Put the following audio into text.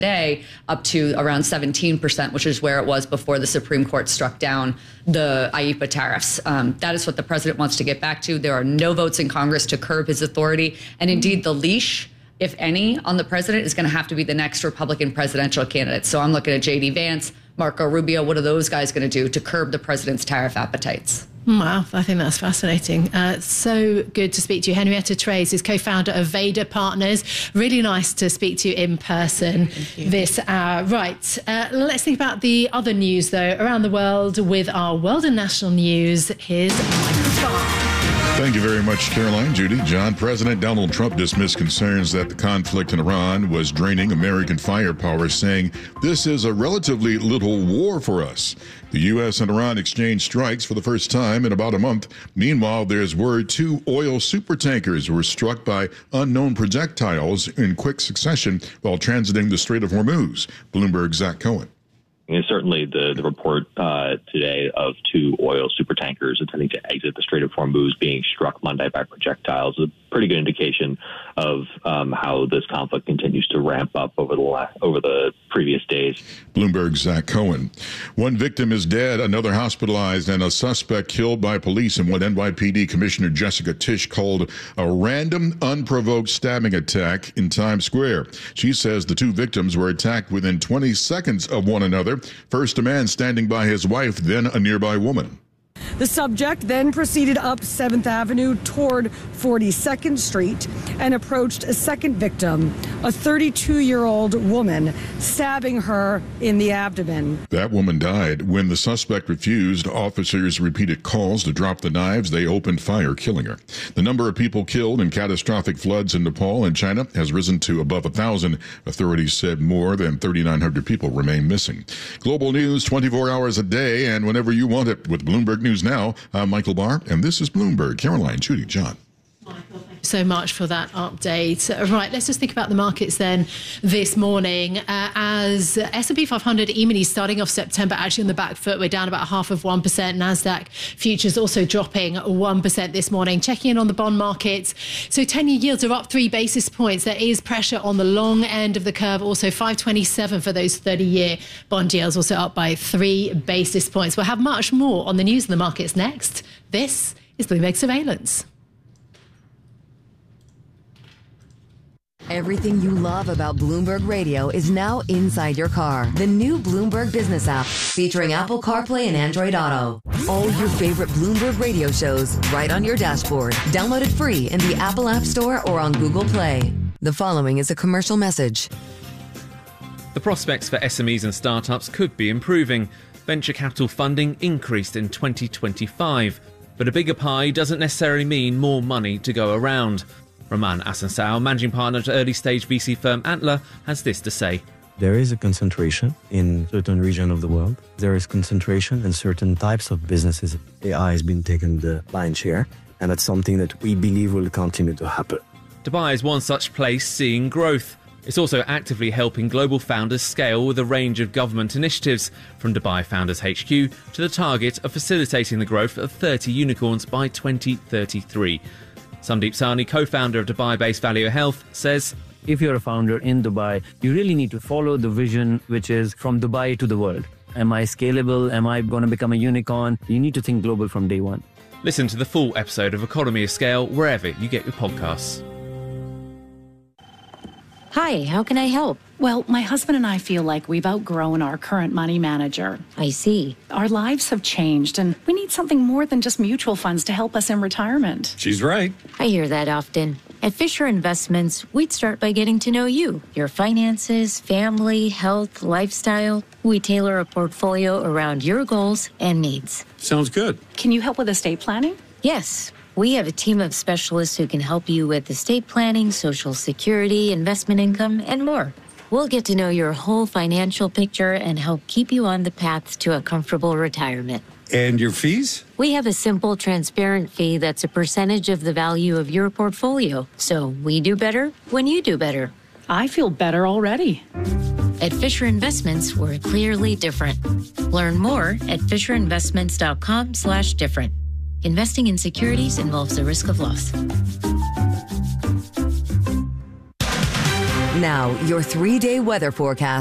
today up to around 17%, which is where it was before the Supreme Court struck down the IEEPA tariffs. That is what the president wants to get back to. There are no votes in Congress to curb his authority. And indeed, the leash, if any, on the president is going to have to be the next Republican presidential candidate. So I'm looking at J.D. Vance, Marco Rubio. What are those guys going to do to curb the president's tariff appetites? Wow, I think that's fascinating. So good to speak to you. Henrietta Trays is co-founder of Vader Partners. Really nice to speak to you in person this hour. Right, let's think about the other news, though, around the world with our World and National News. Here's Michael Barr. Thank you very much, Caroline, Judy, John. President Donald Trump dismissed concerns that the conflict in Iran was draining American firepower, saying this is a relatively little war for us. The U.S. and Iran exchanged strikes for the first time in about a month. Meanwhile, there's word 2 oil supertankers were struck by unknown projectiles in quick succession while transiting the Strait of Hormuz. Bloomberg's Zach Cohen. And certainly the report today of 2 oil supertankers attempting to exit the Strait of Hormuz being struck Monday by projectiles is a pretty good indication of how this conflict continues to ramp up over the previous days. Bloomberg's Zach Cohen. 1 victim is dead, another hospitalized, and a suspect killed by police in what NYPD Commissioner Jessica Tisch called a random, unprovoked stabbing attack in Times Square. She says the 2 victims were attacked within 20 seconds of one another. First a man standing by his wife, then a nearby woman. The subject then proceeded up 7th Avenue toward 42nd Street and approached a second victim, a 32-year-old woman, stabbing her in the abdomen. That woman died. When the suspect refused, officers repeated calls to drop the knives. They opened fire, killing her. The number of people killed in catastrophic floods in Nepal and China has risen to above 1,000. Authorities said more than 3,900 people remain missing. Global news 24 hours a day and whenever you want it with Bloomberg News Now. I'm Michael Barr, and this is Bloomberg. Caroline, Judy, John. Michael, thank you so much for that update. Right, let's just think about the markets then this morning. As S&P 500 E-mini starting off September actually on the back foot. We're down about 0.5%. NASDAQ futures also dropping 1% this morning. Checking in on the bond markets. So 10-year yields are up 3 basis points. There is pressure on the long end of the curve. Also 5.27 for those 30-year bond yields, also up by 3 basis points. We'll have much more on the news in the markets next. This is Bloomberg Surveillance. Everything you love about Bloomberg Radio is now inside your car. The new Bloomberg Business app featuring Apple CarPlay and Android Auto. All your favorite Bloomberg Radio shows right on your dashboard. Download it free in the Apple App Store or on Google Play. The following is a commercial message. The prospects for SMEs and startups could be improving. Venture capital funding increased in 2025. But a bigger pie doesn't necessarily mean more money to go around. Roman Asansao, managing partner to early-stage VC firm Antler, has this to say. There is a concentration in certain regions of the world. There is concentration in certain types of businesses. AI has been taking the lion's share, and that's something that we believe will continue to happen. Dubai is one such place seeing growth. It's also actively helping global founders scale with a range of government initiatives, from Dubai Founders HQ to the target of facilitating the growth of 30 unicorns by 2033. Sandeep Sahni, co-founder of Dubai-based Value Health, says, if you're a founder in Dubai, you really need to follow the vision, which is from Dubai to the world. Am I scalable? Am I going to become a unicorn? You need to think global from day one. Listen to the full episode of Economy of Scale wherever you get your podcasts. Hi, how can I help? Well, my husband and I feel like we've outgrown our current money manager. I see. Our lives have changed, and we need something more than just mutual funds to help us in retirement. She's right. I hear that often. At Fisher Investments, we'd start by getting to know you, your finances, family, health, lifestyle. We tailor a portfolio around your goals and needs. Sounds good. Can you help with estate planning? Yes. We have a team of specialists who can help you with estate planning, Social Security, investment income, and more. We'll get to know your whole financial picture and help keep you on the path to a comfortable retirement. And your fees? We have a simple, transparent fee that's a percentage of the value of your portfolio. So we do better when you do better. I feel better already. At Fisher Investments, we're clearly different. Learn more at fisherinvestments.com/different. Investing in securities involves the risk of loss. Now, your 3-day weather forecast.